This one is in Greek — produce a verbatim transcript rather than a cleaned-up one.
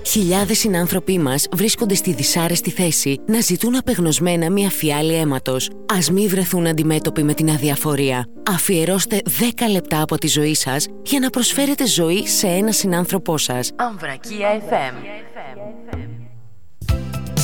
Χιλιάδες συνάνθρωποι μας βρίσκονται στη δυσάρεστη θέση να ζητούν απεγνωσμένα μια φιάλη αίματος. Ας μη βρεθούν αντιμέτωποι με την αδιαφορία. Αφιερώστε δέκα λεπτά από τη ζωή σας για να προσφέρετε ζωή σε ένα συνάνθρωπό σας. Αμβρακία εφ εμ.